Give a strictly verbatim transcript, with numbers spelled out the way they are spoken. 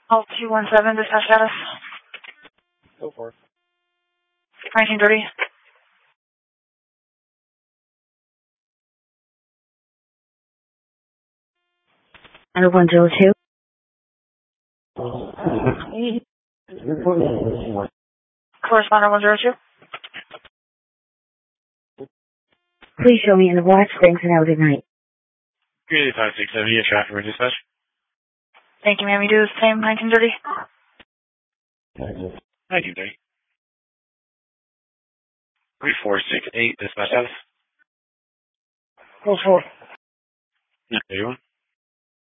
All two one seven, dispatch status. Go for it. nineteen thirty. Under one zero two. Correspondent one zero two. Please show me in the Black Springs and have a good night. Community five six seven, you traffic for dispatch. Thank you, ma'am. You do the same, nineteen thirty. nineteen thirty. three four six eight, dispatch status. Go for it. nine thirty-one.